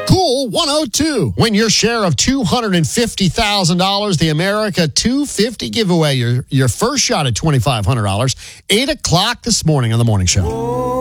Cool 102. Win your share of $250,000, the America 250 giveaway. Your first shot at $2,500. 8 o'clock this morning on The Morning Show.